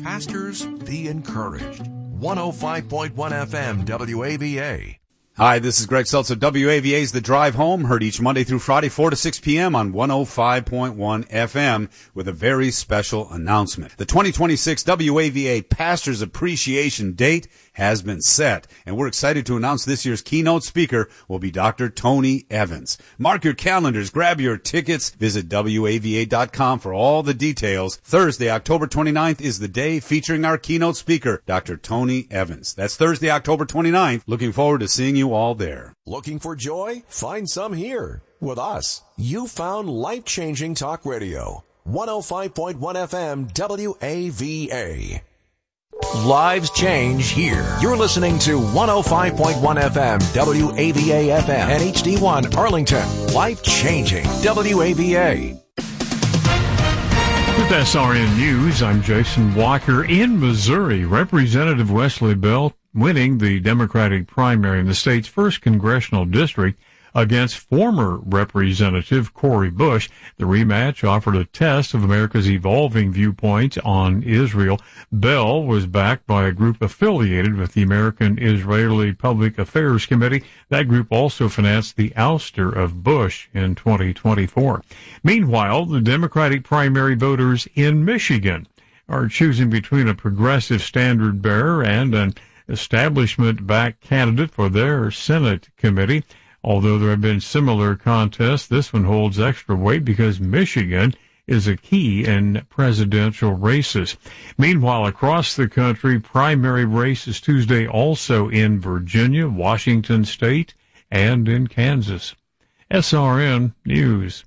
Pastors, be encouraged. 105.1 FM WAVA. Hi, this is Greg Seltzer. WAVA's The Drive Home, heard each Monday through Friday, 4 to 6 p.m. on 105.1 FM with a very special announcement. The 2026 WAVA Pastors Appreciation Date has been set, and we're excited to announce this year's keynote speaker will be Dr. Tony Evans. Mark your calendars, grab your tickets, visit WAVA.com for all the details. Thursday, October 29th is the day featuring our keynote speaker, Dr. Tony Evans. That's Thursday, October 29th. Looking forward to seeing you all there. Looking for joy? Find some here. With us, you found life-changing talk radio. 105.1 FM WAVA. Lives change here. You're listening to 105.1 FM WAVA FM and HD1 Arlington. Life-changing WAVA. With SRN News, I'm Jason Walker. In Missouri, Representative Wesley Bell winning the Democratic primary in the state's first congressional district against former Representative Cori Bush. The rematch offered a test of America's evolving viewpoints on Israel. Bell was backed by a group affiliated with the American Israeli Public Affairs Committee. That group also financed the ouster of Bush in 2024. Meanwhile, the Democratic primary voters in Michigan are choosing between a progressive standard bearer and an establishment-backed candidate for their Senate committee. Although there have been similar contests, this one holds extra weight because Michigan is a key in presidential races. Meanwhile, across the country, primary races Tuesday also in Virginia, Washington State, and in Kansas. SRN News.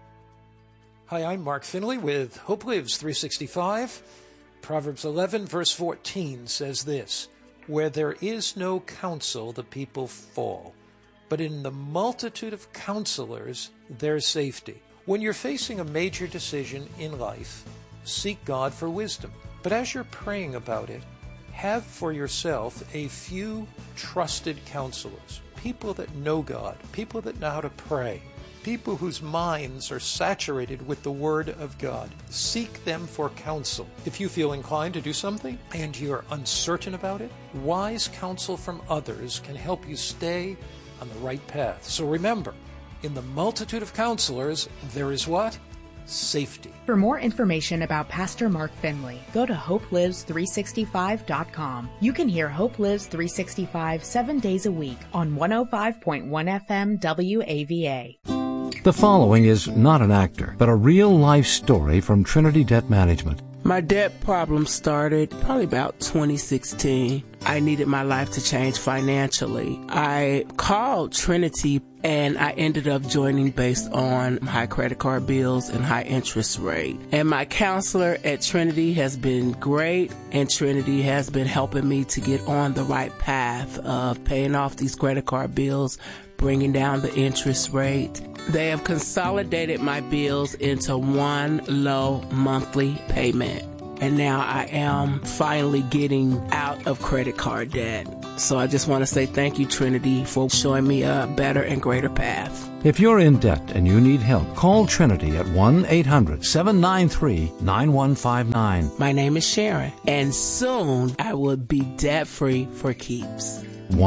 Hi, I'm Mark Finley with Hope Lives 365. Proverbs 11, verse 14 says this, "Where there is no counsel, the people fall. But in the multitude of counselors, there's safety." When you're facing a major decision in life, seek God for wisdom. But as you're praying about it, have for yourself a few trusted counselors, people that know God, people that know how to pray, people whose minds are saturated with the Word of God. Seek them for counsel. If you feel inclined to do something and you're uncertain about it, wise counsel from others can help you stay on the right path. So remember, in the multitude of counselors, there is what? Safety. For more information about Pastor Mark Finley, go to hopelives365.com. You can hear Hope Lives 365 7 days a week on 105.1 FM WAVA. The following is not an actor, but a real-life story from Trinity Debt Management. My debt problem started probably about 2016. I needed my life to change financially. I called Trinity and I ended up joining based on high credit card bills and high interest rate. And my counselor at Trinity has been great, and Trinity has been helping me to get on the right path of paying off these credit card bills, bringing down the interest rate. They have consolidated my bills into one low monthly payment. And now I am finally getting out of credit card debt. So I just want to say thank you, Trinity, for showing me a better and greater path. If you're in debt and you need help, call Trinity at 1-800-793-9159. My name is Sharon, and soon I will be debt-free for keeps.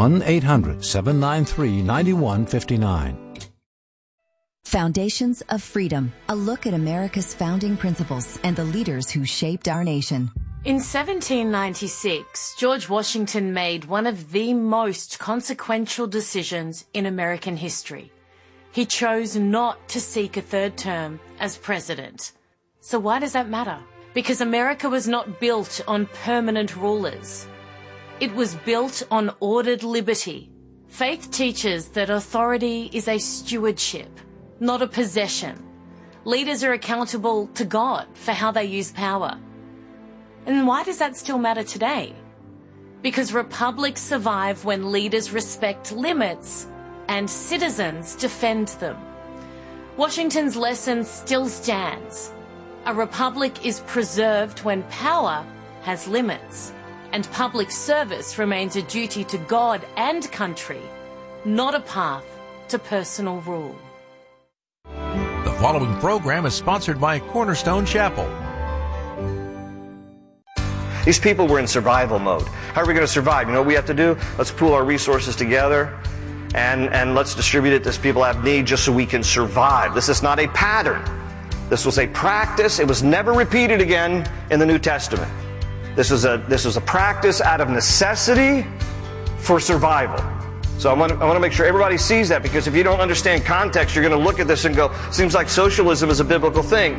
1-800-793-9159. Foundations of Freedom, a look at America's founding principles and the leaders who shaped our nation. In 1796, George Washington made one of the most consequential decisions in American history. He chose not to seek a third term as president. So why does that matter? Because America was not built on permanent rulers. It was built on ordered liberty. Faith teaches that authority is a stewardship, not a possession. Leaders are accountable to God for how they use power. And why does that still matter today? Because republics survive when leaders respect limits and citizens defend them. Washington's lesson still stands. A republic is preserved when power has limits, and public service remains a duty to God and country, not a path to personal rule. The following program is sponsored by Cornerstone Chapel. These people were in survival mode. How are we going to survive? You know what we have to do? Let's pool our resources together and let's distribute it as people have need just so we can survive. This is not a pattern. This was a practice. It was never repeated again in the New Testament. This was a practice out of necessity for survival. So I want to make sure everybody sees that, because if you don't understand context, you're going to look at this and go, seems like socialism is a biblical thing.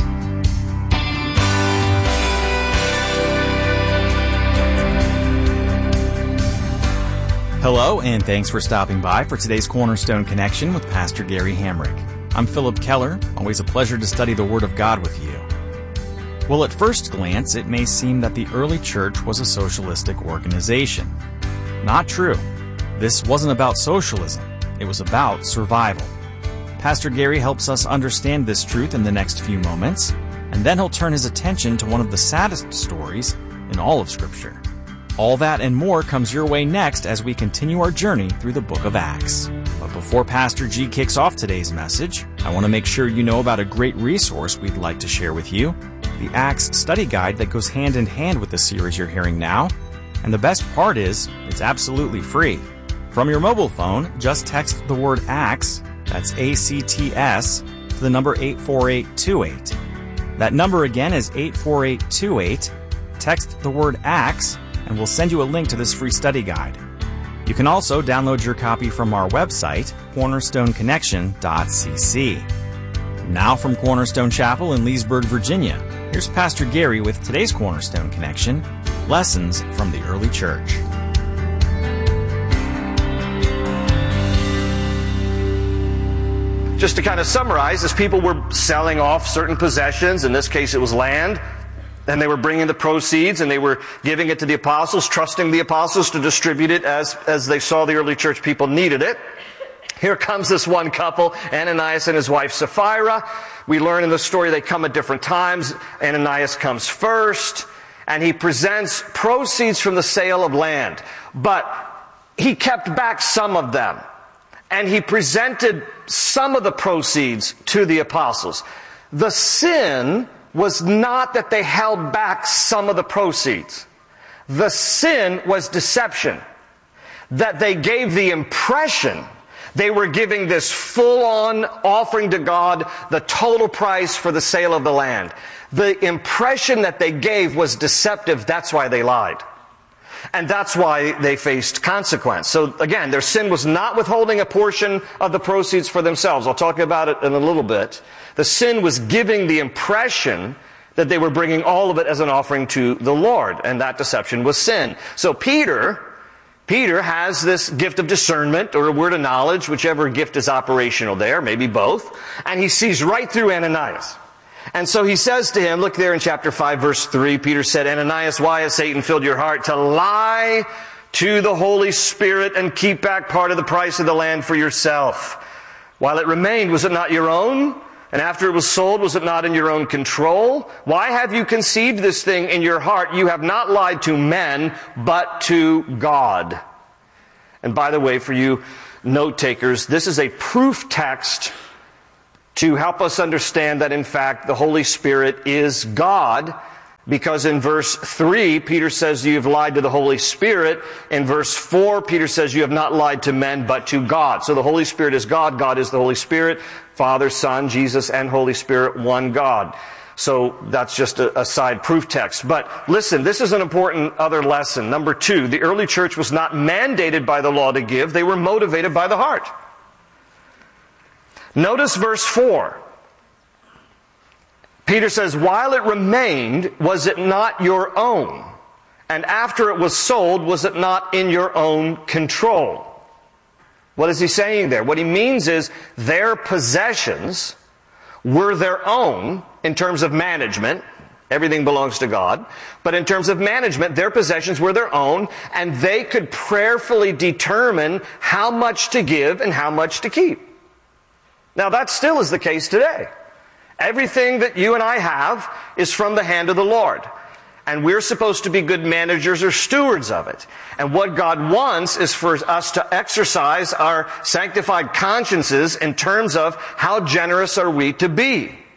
Hello, and thanks for stopping by for today's Cornerstone Connection with Pastor Gary Hamrick. I'm Philip Keller. Always a pleasure to study the Word of God with you. Well, at first glance, it may seem that the early church was a socialistic organization. Not true. This wasn't about socialism. It was about survival. Pastor Gary helps us understand this truth in the next few moments, and then he'll turn his attention to one of the saddest stories in all of Scripture. All that and more comes your way next as we continue our journey through the book of Acts. But before Pastor G kicks off today's message, I want to make sure you know about a great resource we'd like to share with you, the Acts study guide that goes hand in hand with the series you're hearing now. And the best part is, it's absolutely free. From your mobile phone, just text the word ACTS, that's ACTS, to the number 84828. That number again is 84828. Text the word ACTS, and we'll send you a link to this free study guide. You can also download your copy from our website, cornerstoneconnection.cc. Now from Cornerstone Chapel in Leesburg, Virginia, here's Pastor Gary with today's Cornerstone Connection, Lessons from the Early Church. Just to kind of summarize, as people were selling off certain possessions, in this case it was land, and they were bringing the proceeds and they were giving it to the apostles, trusting the apostles to distribute it as they saw the early church people needed it. Here comes this one couple, Ananias and his wife Sapphira. We learn in the story they come at different times. Ananias comes first, and he presents proceeds from the sale of land. But he kept back some of them, and he presented some of the proceeds to the apostles. The sin was not that they held back some of the proceeds. The sin was deception. That they gave the impression they were giving this full-on offering to God, the total price for the sale of the land. The impression that they gave was deceptive. That's why they lied. And that's why they faced consequence. So again, their sin was not withholding a portion of the proceeds for themselves. I'll talk about it in a little bit. The sin was giving the impression that they were bringing all of it as an offering to the Lord. And that deception was sin. So Peter has this gift of discernment or a word of knowledge, whichever gift is operational there, maybe both. And he sees right through Ananias. And so he says to him, look there in chapter 5, verse 3, Peter said, Ananias, why has Satan filled your heart to lie to the Holy Spirit and keep back part of the price of the land for yourself? While it remained, was it not your own? And after it was sold, was it not in your own control? Why have you conceived this thing in your heart? You have not lied to men, but to God. And by the way, for you note takers, this is a proof text to help us understand that, in fact, the Holy Spirit is God, because in verse 3, Peter says you have lied to the Holy Spirit. In verse 4, Peter says you have not lied to men, but to God. So the Holy Spirit is God. God is the Holy Spirit. Father, Son, Jesus, and Holy Spirit, one God. So that's just a side proof text. But listen, this is an important other lesson. Number 2, the early church was not mandated by the law to give. They were motivated by the heart. Notice verse 4. Peter says, while it remained, was it not your own? And after it was sold, was it not in your own control? What is he saying there? What he means is their possessions were their own in terms of management. Everything belongs to God. But in terms of management, their possessions were their own, and they could prayerfully determine how much to give and how much to keep. Now, that still is the case today. Everything that you and I have is from the hand of the Lord. And we're supposed to be good managers or stewards of it. And what God wants is for us to exercise our sanctified consciences in terms of how generous are we to be.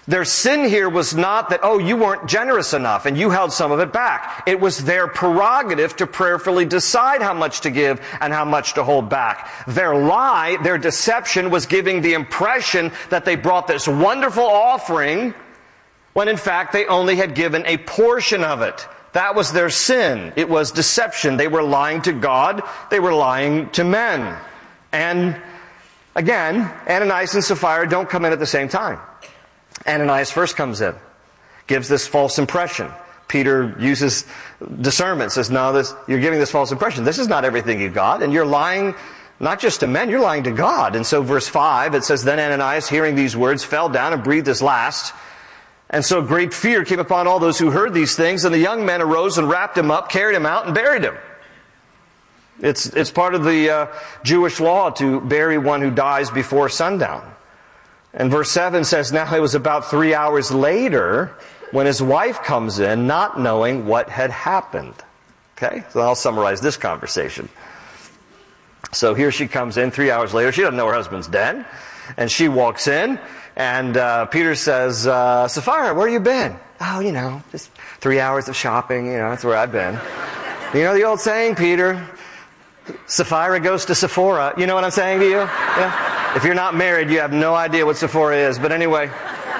Their sin here was not that, oh, you weren't generous enough and you held some of it back. It was their prerogative to prayerfully decide how much to give and how much to hold back. Their lie, their deception was giving the impression that they brought this wonderful offering when in fact they only had given a portion of it. That was their sin. It was deception. They were lying to God. They were lying to men. And again, Ananias and Sapphira don't come in at the same time. Ananias first comes in, gives this false impression. Peter uses discernment, says, no, you're giving this false impression. This is not everything you got, and you're lying not just to men, you're lying to God. And so verse 5, it says, then Ananias, hearing these words, fell down and breathed his last. And so great fear came upon all those who heard these things, and the young men arose and wrapped him up, carried him out, and buried him. It's part of the Jewish law to bury one who dies before sundown. And verse 7 says, now it was about 3 hours later when his wife comes in, not knowing what had happened. Okay? So I'll summarize this conversation. So here she comes in 3 hours later. She doesn't know her husband's dead. And she walks in, and Peter says, Sapphira, where you been? Oh, just 3 hours of shopping. That's where I've been. You know the old saying, Peter, Sapphira goes to Sephora. You know what I'm saying to you? Yeah? If you're not married, you have no idea what Sephora is. But anyway.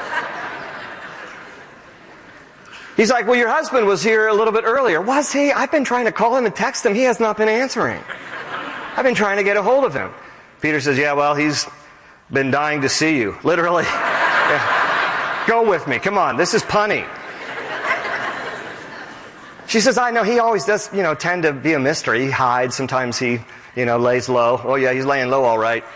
He's like, well, your husband was here a little bit earlier. Was he? I've been trying to call him and text him. He has not been answering. I've been trying to get a hold of him. Peter says, yeah, well, he's been dying to see you. Literally. Yeah. Go with me. Come on. This is punny. She says, I know he always does, tend to be a mystery. He hides. Sometimes he, lays low. Oh, yeah, he's laying low all right.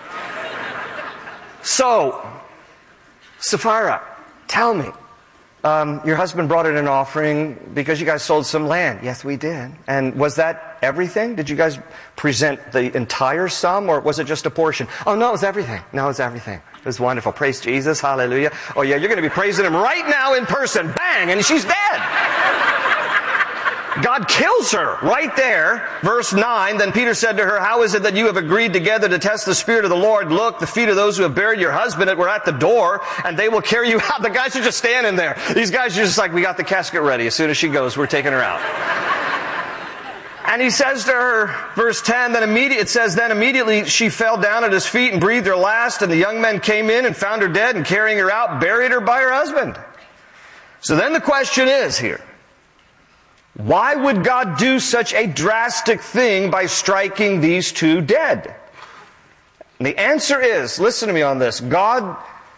So, Sapphira, tell me, your husband brought in an offering because you guys sold some land. Yes, we did. And was that everything? Did you guys present the entire sum, or was it just a portion? Oh, no, it was everything. No, it was everything. It was wonderful. Praise Jesus. Hallelujah. Oh, yeah, you're going to be praising him right now in person. Bang! And she's dead. God kills her right there. Verse 9, then Peter said to her, how is it that you have agreed together to test the Spirit of the Lord? Look, the feet of those who have buried your husband were at the door, and they will carry you out. The guys are just standing there. These guys are just like, we got the casket ready. As soon as she goes, we're taking her out. And he says to her, verse 10, then immediately she fell down at his feet and breathed her last, and the young men came in and found her dead, and carrying her out, buried her by her husband. So then the question is here, why would God do such a drastic thing by striking these two dead? And the answer is, listen to me on this, God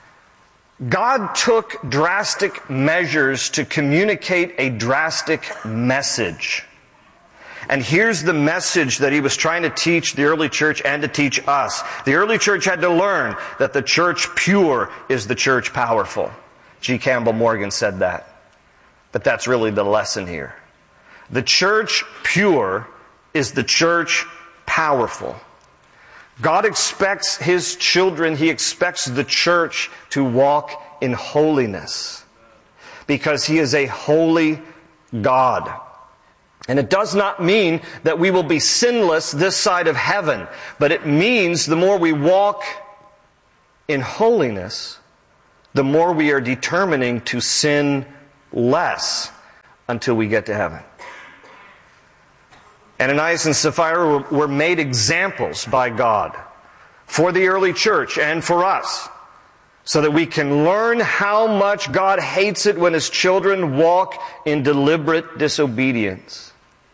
took drastic measures to communicate a drastic message. And here's the message that he was trying to teach the early church and to teach us. The early church had to learn that the church pure is the church powerful. G. Campbell Morgan said that. But that's really the lesson here. The church pure is the church powerful. God expects His children, He expects the church to walk in holiness. Because He is a holy God. And it does not mean that we will be sinless this side of heaven. But it means the more we walk in holiness, the more we are determining to sin less until we get to heaven. Ananias and Sapphira were made examples by God for the early church and for us, so that we can learn how much God hates it when His children walk in deliberate disobedience.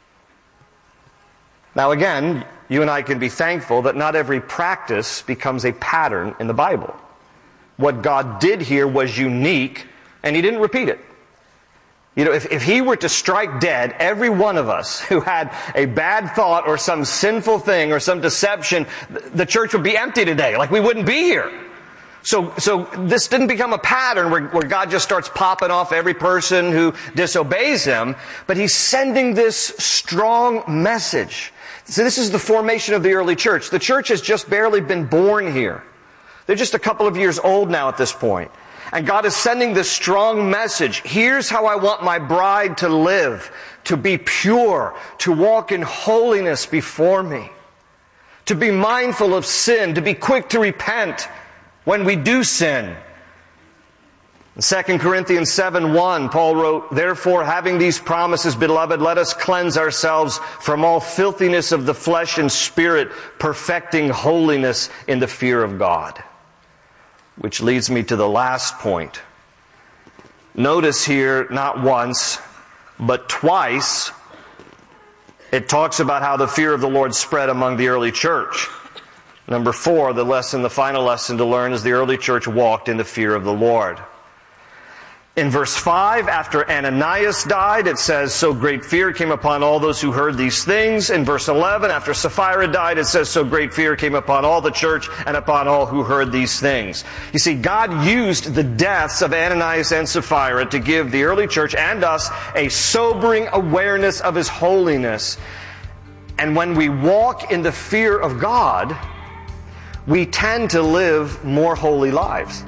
Now again, you and I can be thankful that not every practice becomes a pattern in the Bible. What God did here was unique, and He didn't repeat it. If He were to strike dead every one of us who had a bad thought or some sinful thing or some deception, the church would be empty today. Like we wouldn't be here. So this didn't become a pattern where God just starts popping off every person who disobeys Him, but He's sending this strong message. So this is the formation of the early church. The church has just barely been born here. They're just a couple of years old now at this point. And God is sending this strong message. Here's how I want my bride to live, to be pure, to walk in holiness before me, to be mindful of sin, to be quick to repent when we do sin. 2 Corinthians 7:1, Paul wrote, "Therefore, having these promises, beloved, let us cleanse ourselves from all filthiness of the flesh and spirit, perfecting holiness in the fear of God." Which leads me to the last point. Notice here, not once, but twice, it talks about how the fear of the Lord spread among the early church. Number 4, the final lesson to learn is the early church walked in the fear of the Lord. In verse 5, after Ananias died, it says, "So great fear came upon all those who heard these things." In verse 11, after Sapphira died, it says, "So great fear came upon all the church and upon all who heard these things." You see, God used the deaths of Ananias and Sapphira to give the early church and us a sobering awareness of His holiness. And when we walk in the fear of God, we tend to live more holy lives.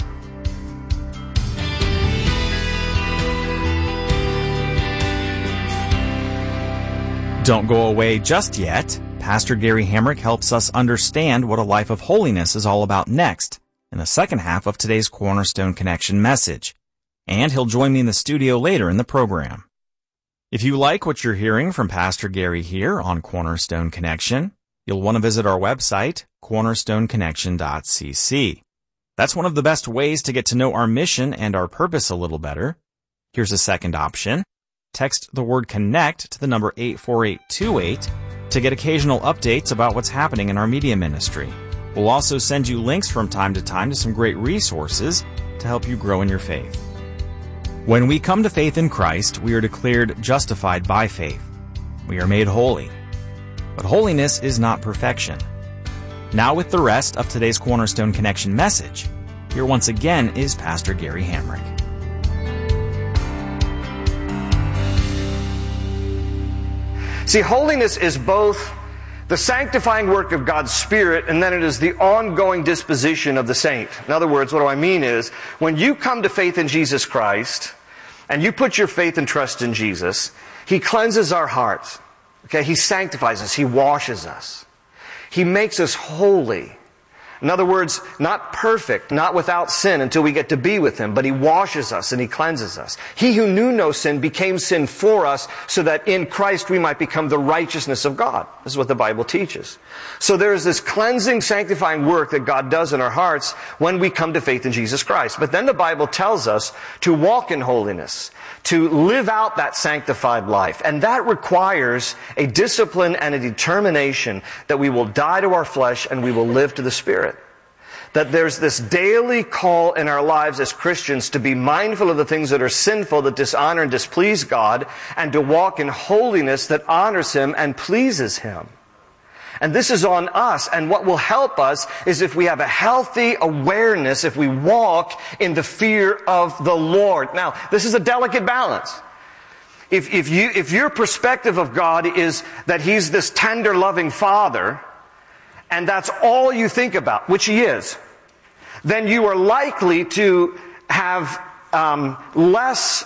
Don't go away just yet. Pastor Gary Hamrick helps us understand what a life of holiness is all about next in the second half of today's Cornerstone Connection message. And he'll join me in the studio later in the program. If you like what you're hearing from Pastor Gary here on Cornerstone Connection, you'll want to visit our website, cornerstoneconnection.cc. That's one of the best ways to get to know our mission and our purpose a little better. Here's a second option. Text the word CONNECT to the number 84828 to get occasional updates about what's happening in our media ministry. We'll also send you links from time to time to some great resources to help you grow in your faith. When we come to faith in Christ, we are declared justified by faith. We are made holy. But holiness is not perfection. Now with the rest of today's Cornerstone Connection message, here once again is Pastor Gary Hamrick. See, holiness is both the sanctifying work of God's Spirit, and then it is the ongoing disposition of the saint. In other words, what do I mean is, when you come to faith in Jesus Christ, and you put your faith and trust in Jesus, He cleanses our hearts. Okay? He sanctifies us. He washes us. He makes us holy. In other words, not perfect, not without sin until we get to be with Him, but He washes us and He cleanses us. He who knew no sin became sin for us so that in Christ we might become the righteousness of God. This is what the Bible teaches. So there is this cleansing, sanctifying work that God does in our hearts when we come to faith in Jesus Christ. But then the Bible tells us to walk in holiness, to live out that sanctified life. And that requires a discipline and a determination that we will die to our flesh and we will live to the Spirit. That there's this daily call in our lives as Christians to be mindful of the things that are sinful, that dishonor and displease God, and to walk in holiness that honors Him and pleases Him. And this is on us, and what will help us is if we have a healthy awareness, if we walk in the fear of the Lord. Now, this is a delicate balance. If your perspective of God is that He's this tender, loving Father, and that's all you think about, which He is, then you are likely to have less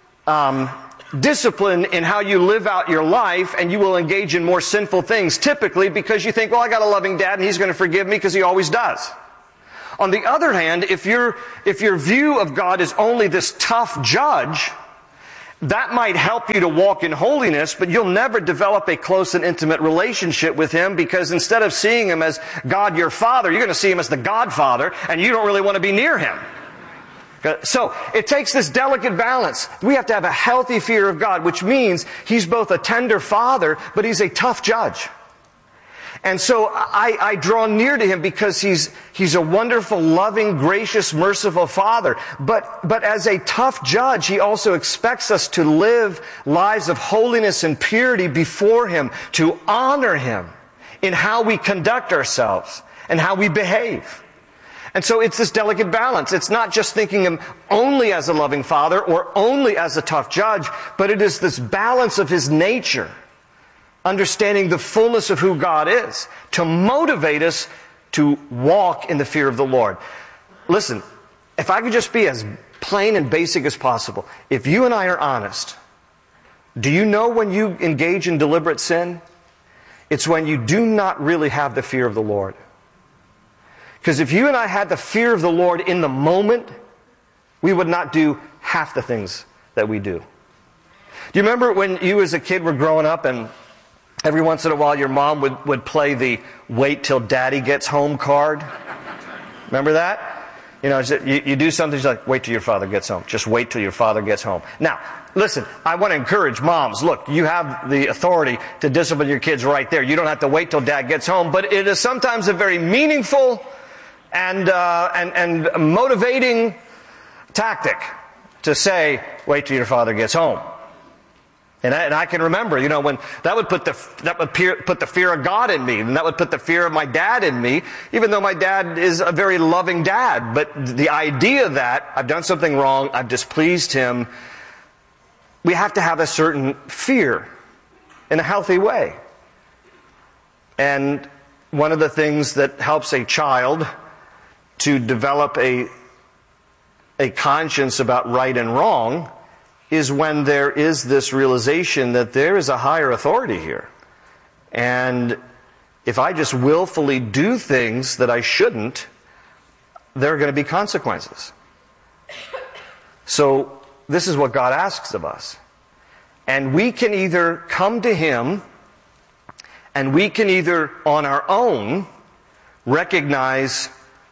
discipline in how you live out your life, and you will engage in more sinful things, typically because you think, well, I got a loving dad and He's going to forgive me because He always does. On the other hand, if your view of God is only this tough judge, that might help you to walk in holiness, but you'll never develop a close and intimate relationship with Him, because instead of seeing Him as God your Father, you're going to see Him as the Godfather, and you don't really want to be near Him. So it takes this delicate balance. We have to have a healthy fear of God, which means He's both a tender Father, but He's a tough judge. And so I draw near to Him because He's a wonderful, loving, gracious, merciful Father. But as a tough judge, He also expects us to live lives of holiness and purity before Him, to honor Him in how we conduct ourselves and how we behave. And so it's this delicate balance. It's not just thinking Him only as a loving Father or only as a tough judge, but it is this balance of His nature, understanding the fullness of who God is, to motivate us to walk in the fear of the Lord. Listen, if I could just be as plain and basic as possible, if you and I are honest, do you know when you engage in deliberate sin? It's when you do not really have the fear of the Lord. Because if you and I had the fear of the Lord in the moment, we would not do half the things that we do. Do you remember when you as a kid were growing up and every once in a while your mom would play the wait till daddy gets home card? Remember that? You know, you do something, she's like, wait till your father gets home. Just wait till your father gets home. Now, listen, I want to encourage moms. Look, you have the authority to discipline your kids right there. You don't have to wait till dad gets home. But it is sometimes a very meaningful and motivating tactic to say, wait till your father gets home. And I can remember, you know, when that would put the fear of God in me, and that would put the fear of my dad in me, even though my dad is a very loving dad. But the idea that I've done something wrong, I've displeased him, we have to have a certain fear in a healthy way. And one of the things that helps a child to develop a conscience about right and wrong is when there is this realization that there is a higher authority here. And if I just willfully do things that I shouldn't, there are going to be consequences. So this is what God asks of us. And we can either come to Him, and we can either on our own recognize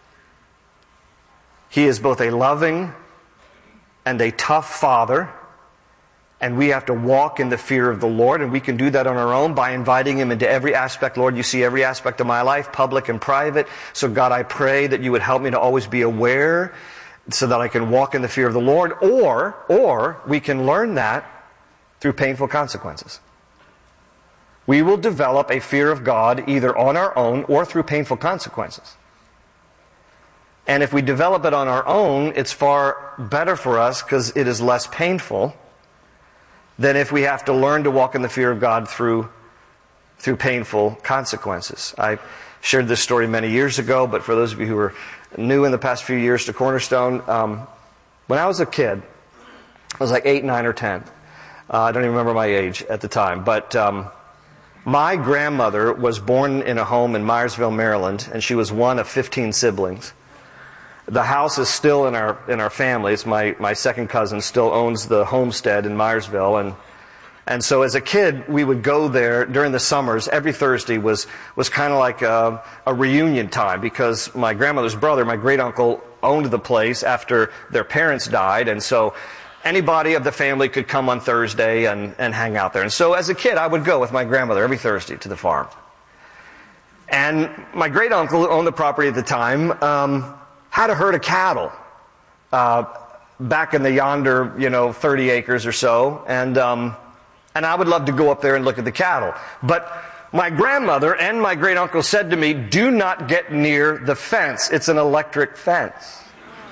He is both a loving and a tough Father, and we have to walk in the fear of the Lord, and we can do that on our own by inviting Him into every aspect. Lord, you see every aspect of my life, public and private. So God, I pray that you would help me to always be aware so that I can walk in the fear of the Lord. Or we can learn that through painful consequences. We will develop a fear of God either on our own or through painful consequences. And if we develop it on our own, it's far better for us because it is less painful than if we have to learn to walk in the fear of God through painful consequences. I shared this story many years ago, but for those of you who are new in the past few years to Cornerstone, when I was a kid, I was like 8, 9, or 10. I don't even remember my age at the time, but my grandmother was born in a home in Myersville, Maryland, and she was one of 15 siblings. The house is still in our family. It's my second cousin still owns the homestead in Myersville, and so as a kid we would go there during the summers. Every Thursday was kind of like a reunion time because my grandmother's brother, my great uncle, owned the place after their parents died, and so anybody of the family could come on Thursday and hang out there. And so as a kid I would go with my grandmother every Thursday to the farm. And my great uncle, who owned the property at the time, had a herd of cattle back in the yonder, 30 acres or so, and I would love to go up there and look at the cattle. But my grandmother and my great uncle said to me, do not get near the fence. It's an electric fence.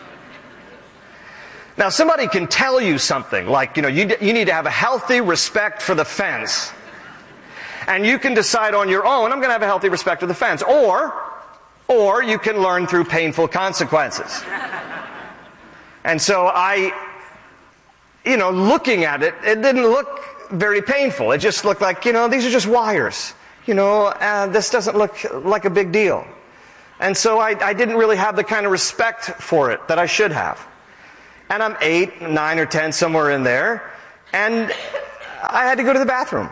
Now somebody can tell you something like, you need to have a healthy respect for the fence. And you can decide on your own, I'm going to have a healthy respect for the fence. Or you can learn through painful consequences. And so looking at it, it didn't look very painful. It just looked like, these are just wires. This doesn't look like a big deal. And so I didn't really have the kind of respect for it that I should have. And I'm 8, 9, or 10, somewhere in there, and I had to go to the bathroom.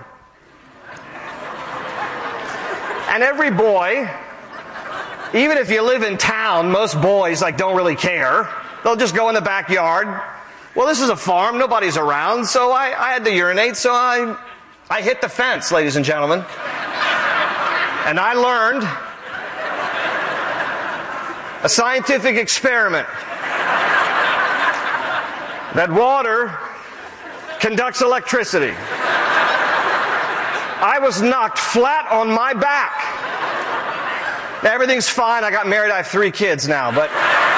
And every boy, even if you live in town, most boys don't really care. They'll just go in the backyard. Well, this is a farm, nobody's around, so I had to urinate, so I hit the fence, ladies and gentlemen. And I learned a scientific experiment that water conducts electricity. I was knocked flat on my back. Everything's fine. I got married. I have 3 kids now. But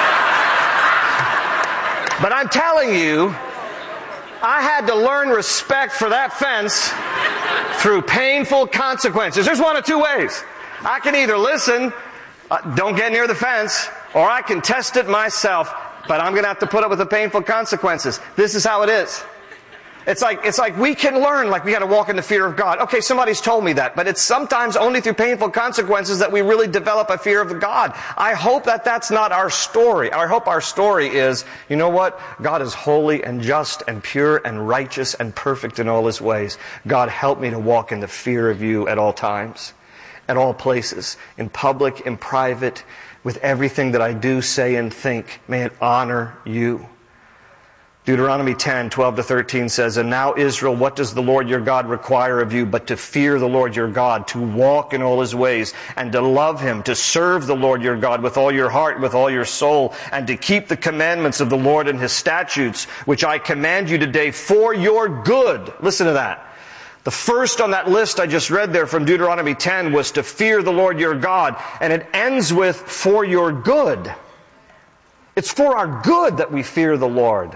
I'm telling you, I had to learn respect for that fence through painful consequences. There's one of 2 ways. I can either listen, don't get near the fence, or I can test it myself, but I'm going to have to put up with the painful consequences. This is how it is. It's like we can learn, like we got to walk in the fear of God. Okay, somebody's told me that, but it's sometimes only through painful consequences that we really develop a fear of God. I hope that that's not our story. I hope our story is, you know what? God is holy and just and pure and righteous and perfect in all His ways. God, help me to walk in the fear of You at all times, at all places, in public, in private, with everything that I do, say, and think. May it honor You. Deuteronomy 10:12-13 says, "And now, Israel, what does the Lord your God require of you but to fear the Lord your God, to walk in all His ways, and to love Him, to serve the Lord your God with all your heart, with all your soul, and to keep the commandments of the Lord and His statutes, which I command you today for your good." Listen to that. The first on that list I just read there from Deuteronomy 10 was to fear the Lord your God, and it ends with for your good. It's for our good that we fear the Lord.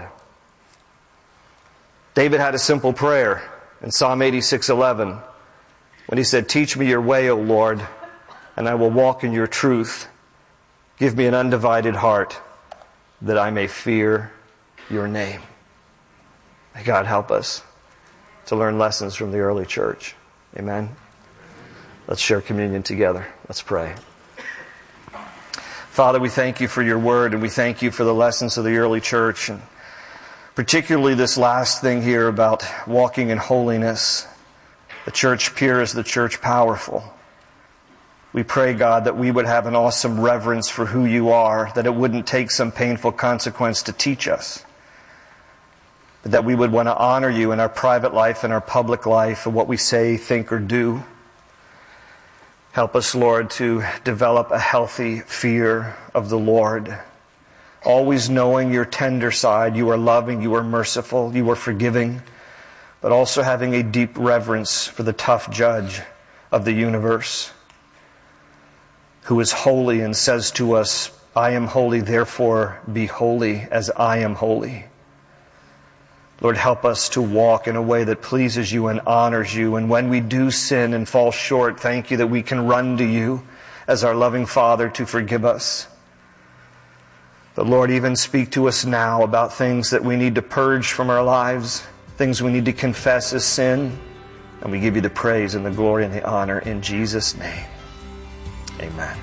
David had a simple prayer in Psalm 86:11 when he said, "Teach me your way, O Lord, and I will walk in your truth. Give me an undivided heart that I may fear your name." May God help us to learn lessons from the early church. Amen. Let's share communion together. Let's pray. Father, we thank You for Your word, and we thank You for the lessons of the early church, and particularly this last thing here about walking in holiness. The church pure is the church powerful. We pray, God, that we would have an awesome reverence for who You are, that it wouldn't take some painful consequence to teach us, but that we would want to honor You in our private life and our public life and what we say, think, or do. Help us, Lord, to develop a healthy fear of the Lord, always knowing Your tender side. You are loving, You are merciful, You are forgiving, but also having a deep reverence for the tough judge of the universe, who is holy and says to us, "I am holy, therefore be holy as I am holy." Lord, help us to walk in a way that pleases You and honors You. And when we do sin and fall short, thank You that we can run to You as our loving Father to forgive us. But Lord, even speak to us now about things that we need to purge from our lives, things we need to confess as sin. And we give You the praise and the glory and the honor in Jesus' name. Amen.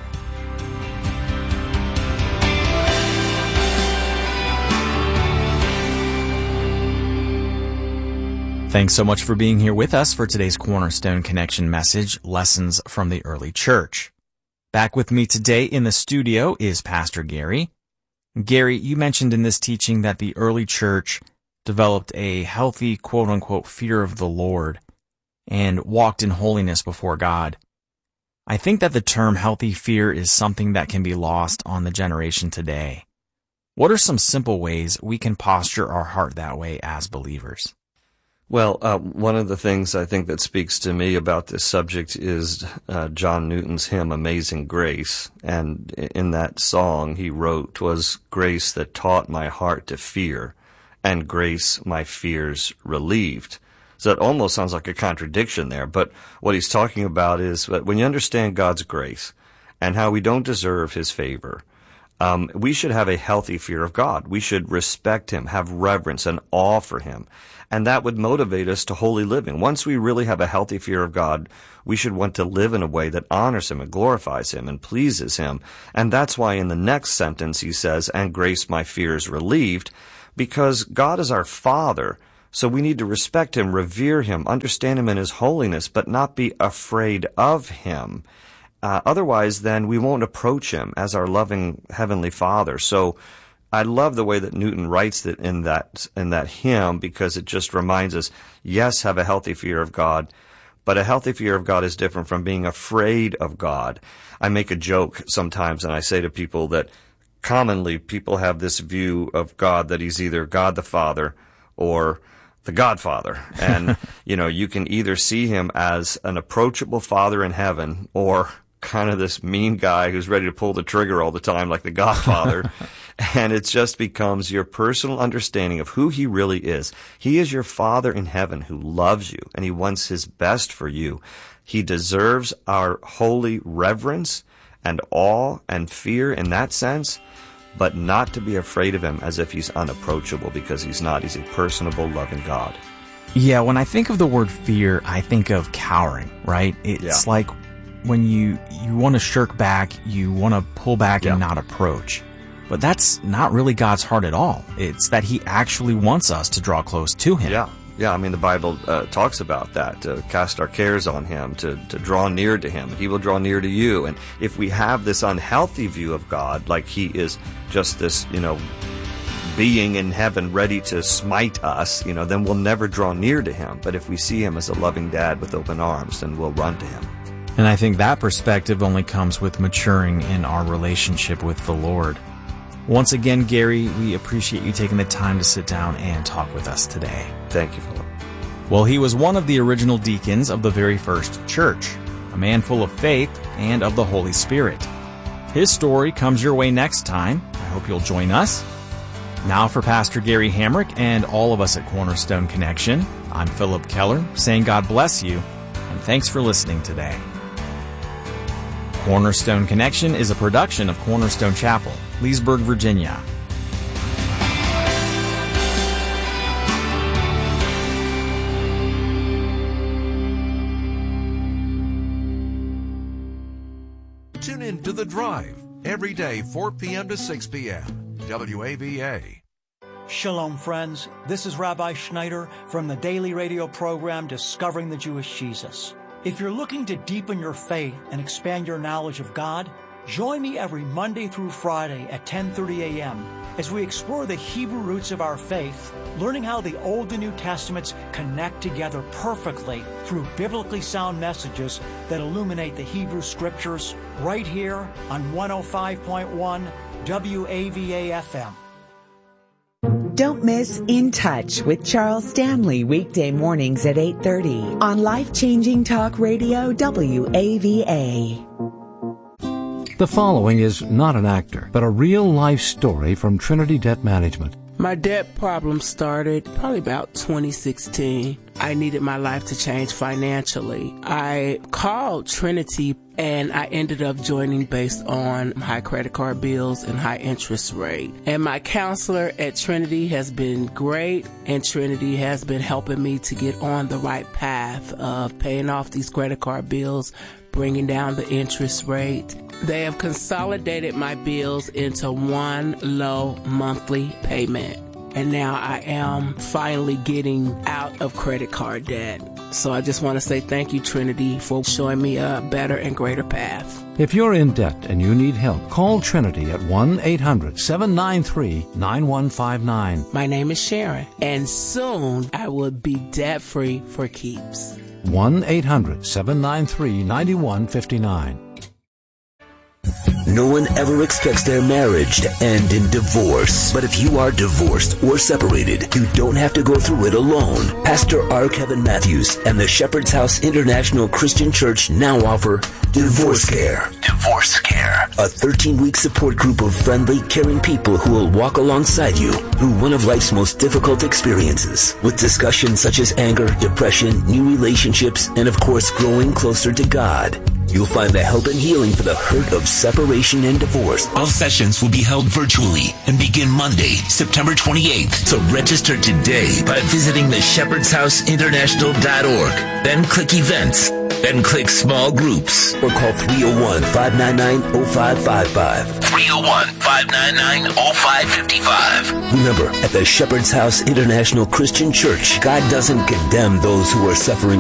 Thanks so much for being here with us for today's Cornerstone Connection message, Lessons from the Early Church. Back with me today in the studio is Pastor Gary. Gary, you mentioned in this teaching that the early church developed a healthy, quote-unquote, fear of the Lord and walked in holiness before God. I think that the term healthy fear is something that can be lost on the generation today. What are some simple ways we can posture our heart that way as believers? Well, one of the things I think that speaks to me about this subject is John Newton's hymn, Amazing Grace. And in that song he wrote, "'Twas grace that taught my heart to fear, and grace my fears relieved." So it almost sounds like a contradiction there. But what he's talking about is that when you understand God's grace and how we don't deserve His favor, we should have a healthy fear of God. We should respect Him, have reverence and awe for Him. And that would motivate us to holy living. Once we really have a healthy fear of God, we should want to live in a way that honors Him and glorifies Him and pleases Him. And that's why in the next sentence he says, "And grace my fears relieved," because God is our Father. So we need to respect Him, revere Him, understand Him in His holiness, but not be afraid of Him. Otherwise, then, we won't approach Him as our loving Heavenly Father. So I love the way that Newton writes it in that hymn, because it just reminds us, yes, have a healthy fear of God, but a healthy fear of God is different from being afraid of God. I make a joke sometimes, and I say to people that commonly people have this view of God that He's either God the Father or the Godfather. And, you can either see Him as an approachable Father in heaven or kind of this mean guy who's ready to pull the trigger all the time like the Godfather. And it just becomes your personal understanding of who He really is. He is your Father in heaven who loves you, and He wants His best for you. He deserves our holy reverence and awe and fear in that sense, but not to be afraid of Him as if He's unapproachable, because He's not. He's a personable, loving God. Yeah, when I think of the word fear, I think of cowering, right? It's like when you want to shirk back, you want to pull back and not approach. But that's not really God's heart at all. It's that he actually wants us to draw close to him. Yeah, I mean, the Bible talks about that, to cast our cares on him, to draw near to him. He will draw near to you. And if we have this unhealthy view of God, like he is just this, being in heaven ready to smite us, then we'll never draw near to him. But if we see him as a loving dad with open arms, then we'll run to him. And I think that perspective only comes with maturing in our relationship with the Lord. Once again, Gary, we appreciate you taking the time to sit down and talk with us today. Thank you, Philip. Well, he was one of the original deacons of the very first church, a man full of faith and of the Holy Spirit. His story comes your way next time. I hope you'll join us. Now for Pastor Gary Hamrick and all of us at Cornerstone Connection, I'm Philip Keller, saying God bless you, and thanks for listening today. Cornerstone Connection is a production of Cornerstone Chapel, Leesburg, Virginia. Tune in to The Drive every day, 4 p.m. to 6 p.m. WAVA. Shalom, friends. This is Rabbi Schneider from the daily radio program Discovering the Jewish Jesus. If you're looking to deepen your faith and expand your knowledge of God, join me every Monday through Friday at 10:30 a.m. as we explore the Hebrew roots of our faith, learning how the Old and New Testaments connect together perfectly through biblically sound messages that illuminate the Hebrew Scriptures right here on 105.1 WAVA FM. Don't miss In Touch with Charles Stanley weekday mornings at 8:30 on Life-Changing Talk Radio WAVA. The following is not an actor, but a real-life story from Trinity Debt Management. My debt problem started probably about 2016. I needed my life to change financially. I called Trinity and I ended up joining based on high credit card bills and high interest rate. And my counselor at Trinity has been great, and Trinity has been helping me to get on the right path of paying off these credit card bills, bringing down the interest rate. They have consolidated my bills into one low monthly payment. And now I am finally getting out of credit card debt. So I just want to say thank you, Trinity, for showing me a better and greater path. If you're in debt and you need help, call Trinity at 1-800-793-9159. My name is Sharon, and soon I will be debt-free for keeps. 1-800-793-9159. No one ever expects their marriage to end in divorce. But if you are divorced or separated, you don't have to go through it alone. Pastor R. Kevin Matthews and the Shepherd's House International Christian Church now offer Divorce Care. Divorce Care. A 13-week support group of friendly, caring people who will walk alongside you through one of life's most difficult experiences. With discussions such as anger, depression, new relationships, and of course, growing closer to God. You'll find the help and healing for the hurt of separation and divorce. All sessions will be held virtually and begin Monday, September 28th. So register today by visiting the shepherdshouseinternational.org. Then click Events. Then click Small Groups. Or call 301-599-0555. 301-599-0555. Remember, at the Shepherd's House International Christian Church, God doesn't condemn those who are suffering